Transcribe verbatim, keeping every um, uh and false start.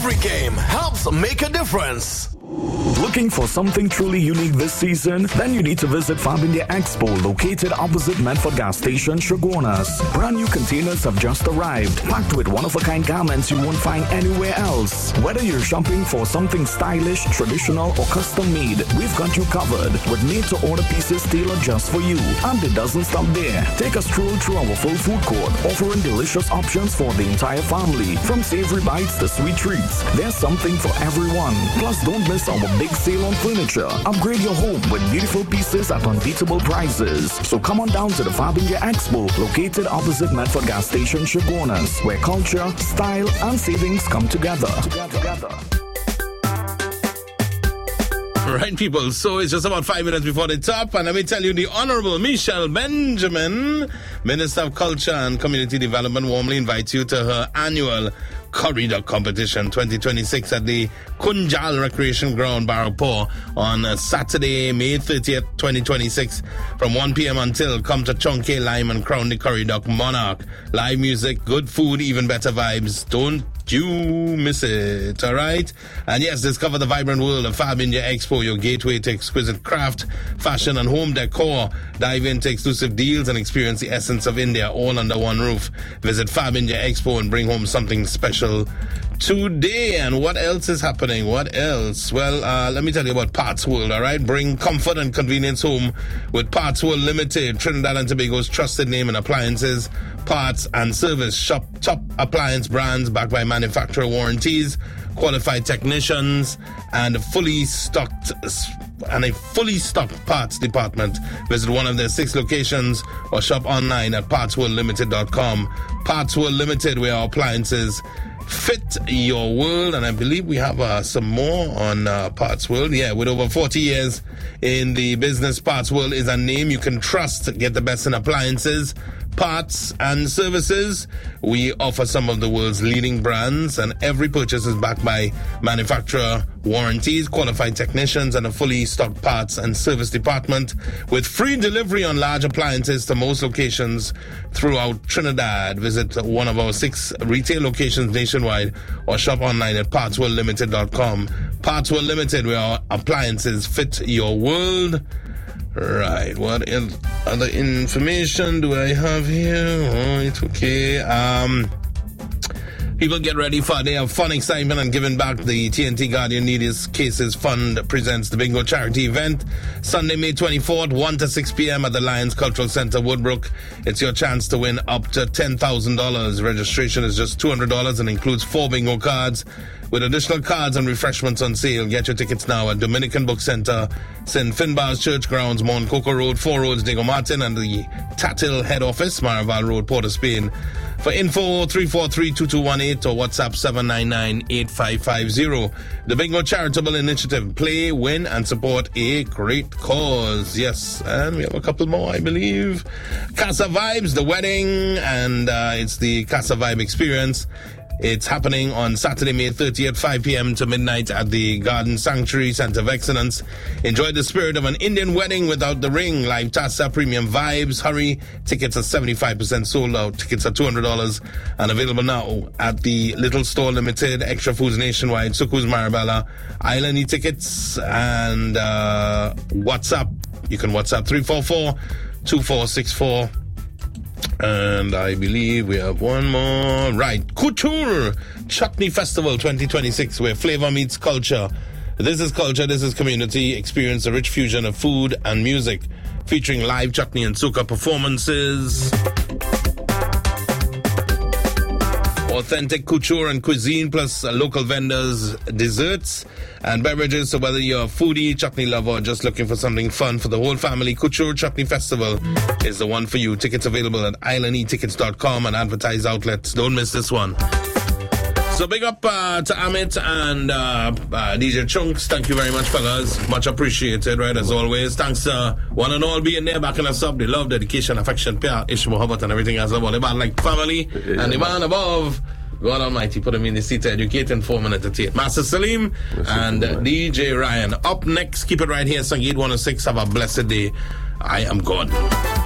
Every game helps make a difference. Looking for something truly unique this season? Then you need to visit Fab India Expo, located opposite Medford Gas Station, Chaguanas. Brand new containers have just arrived, packed with one-of-a-kind garments you won't find anywhere else. Whether you're shopping for something stylish, traditional, or custom-made, we've got you covered with made-to-order pieces tailored just for you. And it doesn't stop there. Take a stroll through our full food court, offering delicious options for the entire family. From savory bites to sweet treats, there's something for everyone. Plus, don't miss our big sale on furniture. Upgrade your home with beautiful pieces at unbeatable prices. So come on down to the Fab India Expo, located opposite Medford Gas Station, Chaguanas, where culture, style, and savings come together. together. Right, people, so it's just about five minutes before the top, and let me tell you, the Honorable Michelle Benjamin, Minister of Culture and Community Development, warmly invites you to her annual Curry Duck Competition twenty twenty-six at the Kunjal Recreation Ground, Barrampore, on uh, Saturday, May thirtieth, twenty twenty-six, from one p.m. until. Come to Chonke Lime and crown the Curry Duck monarch. Live music, good food, even better vibes. Don't you miss it, alright? And yes, discover the vibrant world of Fab India Expo, your gateway to exquisite craft, fashion, and home decor. Dive into exclusive deals and experience the essence of India all under one roof. Visit Fab India Expo and bring home something special today. And what else is happening? What else? Well, uh, let me tell you about Parts World, alright? Bring comfort and convenience home with Parts World Limited, Trinidad and Tobago's trusted name in appliances, parts, and service. Shop top appliance brands backed by manufacturer warranties, qualified technicians, and fully stocked and a fully stocked parts department. Visit one of their six locations or shop online at parts world limited dot com. Parts World Limited, where our appliances fit your world. And I believe we have uh, some more on uh, Parts World. Yeah, with over forty years in the business, Parts World is a name you can trust. Get the best in appliances, parts, and services. We offer some of the world's leading brands, and every purchase is backed by manufacturer warranties, qualified technicians, and a fully stocked parts and service department with free delivery on large appliances to most locations throughout Trinidad. Visit one of our six retail locations nationwide or shop online at parts world limited dot com. Parts World Limited, where our appliances fit your world. Right, what il- other information do I have here? Right, okay. Um, people get ready for a day of fun, excitement, and giving back. The T N T Guardian Neediest Cases Fund presents the Bingo Charity Event, Sunday, May twenty-fourth, one to six p.m. at the Lions Cultural Center, Woodbrook. It's your chance to win up to ten thousand dollars. Registration is just two hundred dollars and includes four bingo cards, with additional cards and refreshments on sale. Get your tickets now at Dominican Book Center, Saint Finbar's Church Grounds, Mount Coco Road, Four Roads, Diego Martin, and the Tatil Head Office, Maraval Road, Port of Spain. For info, three four three, two two one eight or WhatsApp seven nine nine, eight five five zero. The Bingo Charitable Initiative. Play, win, and support a great cause. Yes, and we have a couple more, I believe. Casa Vibes, the wedding, and uh, it's the Casa Vibe experience. It's happening on Saturday, May thirtieth, five p.m. to midnight at the Garden Sanctuary Center of Excellence. Enjoy the spirit of an Indian wedding without the ring. Live Tassa, premium vibes. Hurry. Tickets are seventy-five percent sold out. Tickets are two hundred dollars and available now at the Little Store Limited, Extra Foods Nationwide, Suku's Marabella, Island e-tickets, and uh, WhatsApp. You can WhatsApp three four four, two four six four. And I believe we have one more. Right. Couture Chutney Festival twenty twenty-six, where flavor meets culture. This is culture, this is community. Experience a rich fusion of food and music, featuring live chutney and soca performances, authentic couture and cuisine, plus uh, local vendors, desserts, and beverages. So whether you're a foodie, chutney lover, or just looking for something fun for the whole family, Couture Chutney Festival is the one for you. Tickets available at island e tickets dot com and advertised outlets. Don't miss this one. So big up uh, to Amit and uh, uh, D J Chunks. Thank you very much, fellas. Much appreciated, right, as always. Thanks uh, one and all being there, backing us up. The love, dedication, affection, peer, ish, mohabbat, and everything else about the man like family. Yeah. And the man above, God Almighty, put him in the seat to educate, inform, and entertain. Master Salim That's and uh, D J Ryan. Up next, keep it right here, Sangeet one oh six. Have a blessed day. I am God.